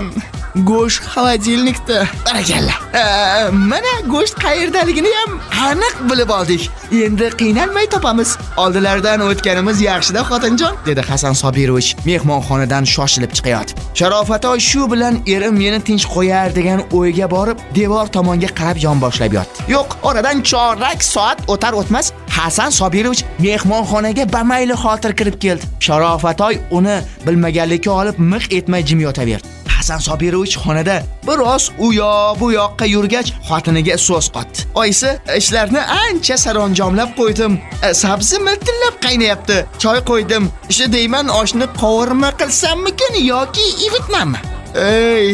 Go'sht xolodilnikda. Barakalla. Mana go'sht qayerdaligini ham aniq bilib oldik. Endi qiynalmay topamiz. Oldilaridan o'tganimiz yaxshida xotinjon, dedi Hasan Sobirovich mehmonxonadan shoshilib chiqayotib. Sharofatoy shu bilan erim meni tinch qo'yar degan o'yga borib, devor tomonga qarab yonboshlab yotdi. Yo'q, oradan chorak soat o'tar o'tmas Hasan Sobirovich mehmonxonaga bamayli xotir kirib keldi. Sharofatoy uni bilmaganlikka olib miq etmay jim yotaverdi. Hasan Sobirovich xonada biroz u yoq bu yoqqa yurgach xotiniga so'z qotdi. Oyisi, ishlarni ancha saranjomlab qo'ydim. Sabzi miltillab qaynayapti. Choy qo'ydim. Ishi deyman, oshni qovurma qilsammikin yoki ivitmanmi? Ey,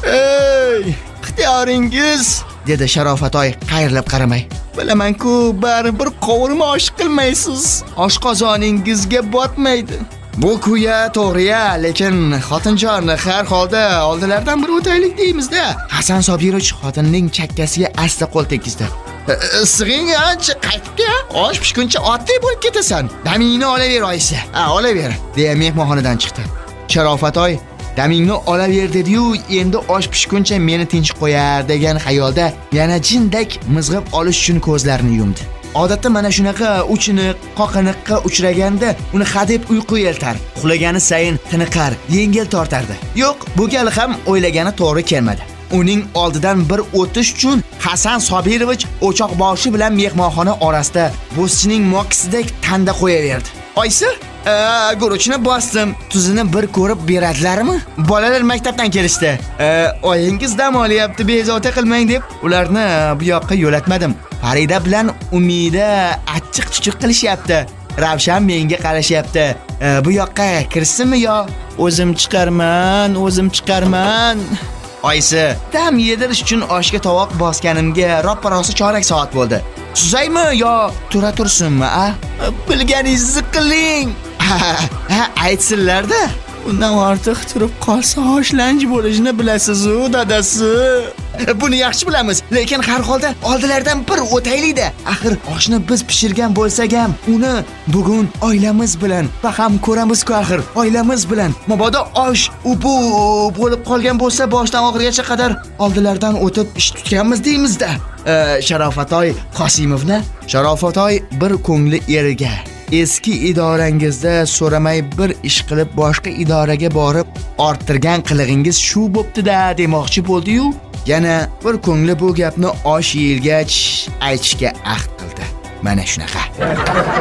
ixtiyoringiz, dedi Sharofatoy qayrilib qaramay. Bilaman-ku, baribir qovurma osh qilmaysiz. Oshqozoningizga botmaydi. Bu kuya to'g'ri-ya, lekin xotinjon, har holda oldilaridan bir o'taylik deymiz-da. Hasan Sobirovich xotinining chakkasiga asta qo'l tekkizdi. Sig'ing ancha qaytibdi-ya. Osh pishguncha otdek bo'lib ketasan. Damingni olaver oyisi. Olaver, deya mehmonxonadan chiqdi. Sharofatoy damingni olaver dedi-yu, endi osh pishguncha meni tinch qo'yar degan xayolda yana jindak mizg'ib olish uchun ko'zlarini yumdi. Odatda mana shunaqa uchini qoqiniqqa uchraganda uni hadeb uyqu eltar. Uxlagani sayin tiniqar, yengil tortardi. Yo'q, bu gal ham o'ylagani to'g'ri kelmadi. Uning oldidan bir o'tish uchun Hasan Sobirovich o'choqboshi bilan mehmonxona orasida bo'zchining mokisidek tanda qo'yaverdi. Oyisi, guruchni bosdim. Tuzini bir ko'rib beradilarmi? Bolalar maktabdan kelishdi. Oyingiz dam olyapti, bezovta qilmang deb ularni bu yoqqa yo'latmadim. Farida bilan Umida achchiq-chuchuq qilishyapti. Ravshan menga qarashyapti. Bu yoqqa kirsinmi yo o'zim chiqarman. Oyisi, dam yedirish uchun oshga tovoq bosganimga roppa-rosa chorak soat bo'ldi. Suzaymi yo tura tursinmi, a? Bilganingizni qiling. Aytsinlar-da. Undan ortiq turib qolsa hoshlanch bo'lishini bilasiz-ku, dadasi. Buni yaxshi bilamiz, lekin har holda oldilaridan bir o'taylik-da. Axir oshni biz pishirgan bo'lsak ham, uni bugun oilamiz bilan va ham ko'ramiz-ku axir, oilamiz bilan. Mabodo osh ubu bo'lib qolgan bo'lsa, boshdan oxirigacha qadar oldilaridan o'tib ish tutganmiz deymiz-da. Sharofatoy Qosimovni, Sharofatoy bir ko'ngli eriga eski idorangizda so'ramay bir ish qilib boshqa idoraga borib orttirgan qilig'ingiz shu bo'pti-da demoqchi bo'ldi-yu, yana bir ko'ngli bu gapni osh yeyilgach aytishga ahd qildi. Mana shunaqa.